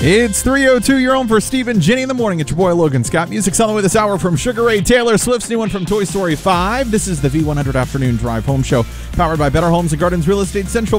It's 3:02. You're home for Steve and Jenny in the morning. It's your boy Logan Scott. Music's on the way this hour from Sugar Ray Taylor Swift's new one from Toy Story 5. This is the V100 Afternoon Drive Home Show, powered by Better Homes and Gardens Real Estate Central.